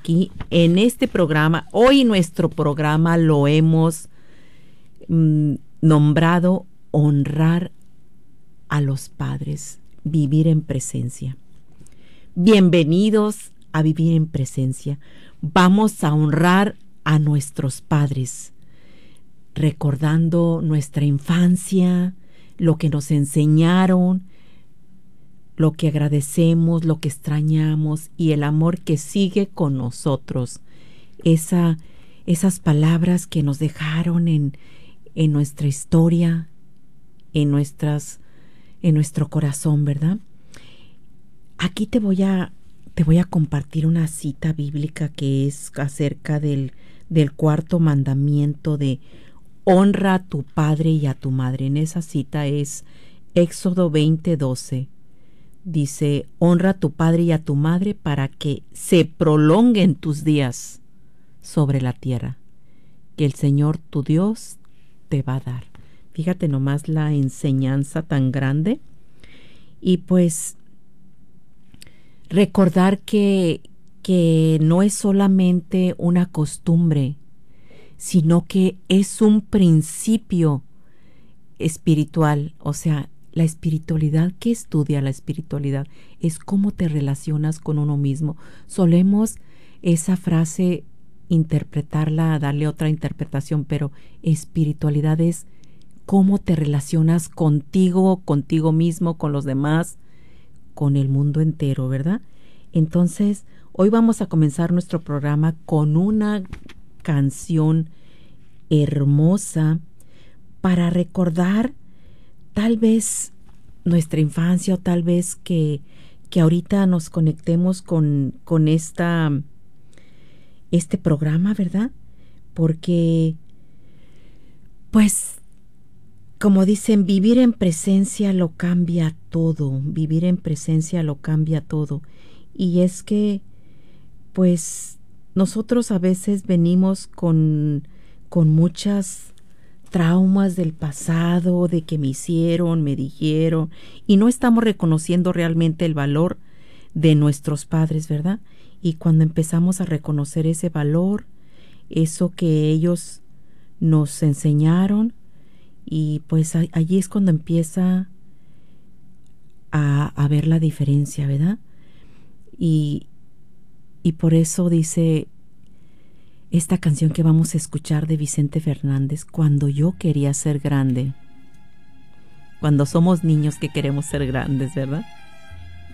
aquí en este programa. Hoy nuestro programa lo hemos nombrado Honrar a los padres, vivir en presencia. Bienvenidos a Vivir en Presencia. Vamos a honrar a nuestros padres, recordando nuestra infancia, lo que nos enseñaron, lo que agradecemos, lo que extrañamos y el amor que sigue con nosotros. Esas palabras que nos dejaron en nuestra historia, en nuestro corazón, ¿verdad? Aquí te voy a compartir una cita bíblica que es acerca del cuarto mandamiento de honra a tu padre y a tu madre. En esa cita es Éxodo 20:12. Dice, honra a tu padre y a tu madre para que se prolonguen tus días sobre la tierra, que el Señor tu Dios te va a dar. Fíjate nomás la enseñanza tan grande. Y pues recordar que no es solamente una costumbre, sino que es un principio espiritual. O sea, la espiritualidad, ¿qué estudia la espiritualidad? Es cómo te relacionas con uno mismo. Solemos esa frase interpretarla, darle otra interpretación, pero espiritualidad es cómo te relacionas contigo mismo, con los demás, con el mundo entero, ¿verdad? Entonces, hoy vamos a comenzar nuestro programa con una canción hermosa para recordar tal vez nuestra infancia o tal vez que ahorita nos conectemos con este programa, ¿verdad? Porque, pues, como dicen, vivir en presencia lo cambia todo, vivir en presencia lo cambia todo. Y es que, pues, nosotros a veces venimos con muchas traumas del pasado, de que me hicieron, me dijeron, y no estamos reconociendo realmente el valor de nuestros padres, ¿verdad? Y cuando empezamos a reconocer ese valor, eso que ellos nos enseñaron, y pues allí es cuando empieza a ver la diferencia, ¿verdad? Y por eso dice esta canción que vamos a escuchar de Vicente Fernández, Cuando yo quería ser grande. Cuando somos niños que queremos ser grandes, ¿verdad?